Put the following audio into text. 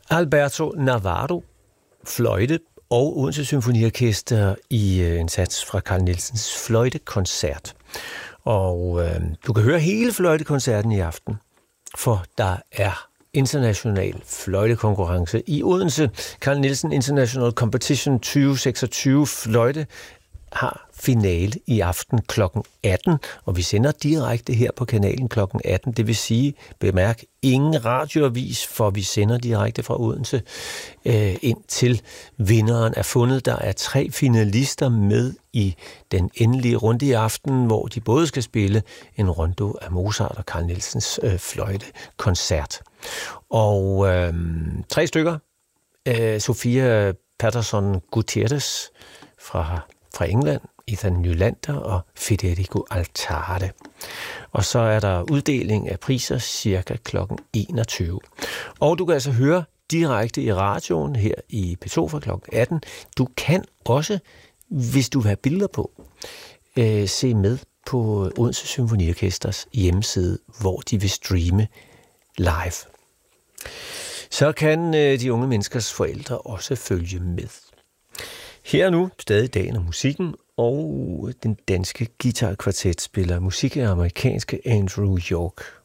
Alberto Navarro, fløjte og Odense Symfoniorkester i en sats fra Carl Nielsens fløjtekoncert. Og du kan høre hele fløjtekoncerten i aften, for der er international fløjtekonkurrence i Odense. Carl Nielsen International Competition 2026 fløjte har finale i aften kl. 18, og vi sender direkte her på kanalen kl. 18. Det vil sige, bemærk, ingen radioavis, for vi sender direkte fra Odense indtil vinderen er fundet. Der er 3 finalister med i den endelige runde i aften, hvor de både skal spille en rondo af Mozart og Carl Nielsens fløjtekoncert. Og 3 stykker. Sofia Patterson Gutierrez fra England, Ethan Nylander og Federico Altare. Og så er der uddeling af priser cirka kl. 21. Og du kan altså høre direkte i radioen her i P2 fra kl. 18. Du kan også, hvis du vil have billeder på, se med på Odense Symfoniorkesters hjemmeside, hvor de vil streame live. Så kan de unge menneskers forældre også følge med. Her nu stadig dagen og musikken, og den danske guitarkvartet spiller musik af amerikanske Andrew York.